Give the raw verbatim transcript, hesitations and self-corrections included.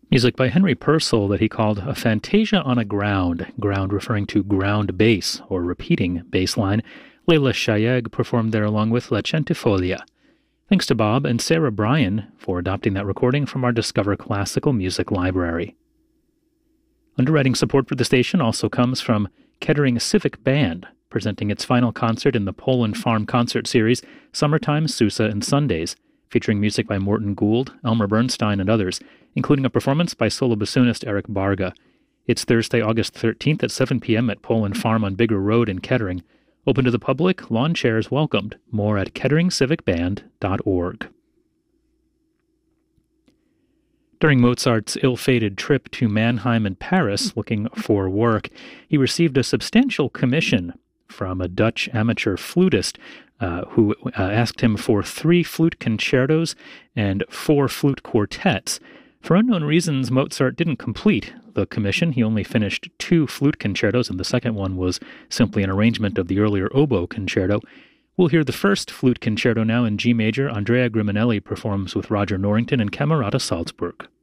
Music by Henry Purcell that he called a fantasia on a ground, ground referring to ground bass or repeating bass line. Leila Shayeg performed there along with La Centifolia. Thanks to Bob and Sarah Bryan for adopting that recording from our Discover Classical Music library. Underwriting support for the station also comes from Kettering Civic Band, presenting its final concert in the Poland Farm Concert Series, Summertime, Sousa, and Sundays, featuring music by Morton Gould, Elmer Bernstein, and others, including a performance by solo bassoonist Eric Barga. It's Thursday, August thirteenth at seven p.m. at Poland Farm on Bigger Road in Kettering. Open to the public, lawn chairs welcomed. More at kettering civic band dot org. During Mozart's ill-fated trip to Mannheim and Paris looking for work, he received a substantial commission from a Dutch amateur flutist uh, who uh, asked him for three flute concertos and four flute quartets. For unknown reasons, Mozart didn't complete the commission. He only finished two flute concertos, and the second one was simply an arrangement of the earlier oboe concerto. We'll hear the first flute concerto now in G major. Andrea Griminelli performs with Roger Norrington and Camerata Salzburg.